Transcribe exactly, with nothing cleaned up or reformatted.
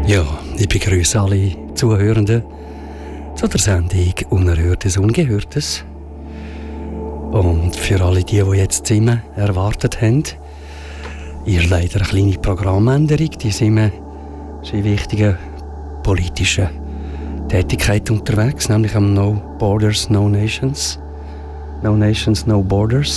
Ja, ich begrüße alle Zuhörenden zu der Sendung «Unerhörtes Ungehörtes». Und für alle die, die jetzt Zimmer erwartet haben, ihr leider eine kleine Programmänderung. Die sind wir in wichtigen politischen Tätigkeit unterwegs, nämlich am No Borders, No Nations. No Nations, No Borders.